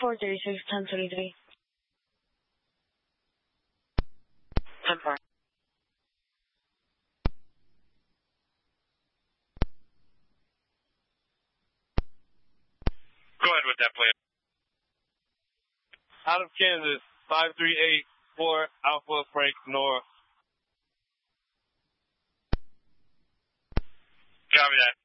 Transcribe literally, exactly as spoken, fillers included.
four thirty-six, ten twenty-three. ten four. Go ahead with that, please. Out of Kansas, five three eight four Alpha Frank North. Copy that.